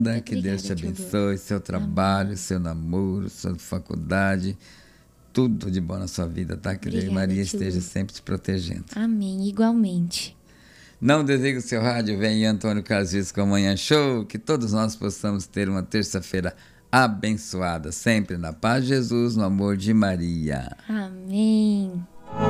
Que Deus te Obrigada, tio Lu. abençoe, seu trabalho, Amém. seu namoro, sua faculdade, tudo de bom na sua vida, tá? Que Deus e Obrigada, Maria tio esteja Lu. sempre te protegendo. Amém, igualmente. Não desligue o seu rádio, vem Antônio Carlos Dias com a Manhã Show, que todos nós possamos ter uma terça-feira abençoada, sempre na paz de Jesus, no amor de Maria. Amém.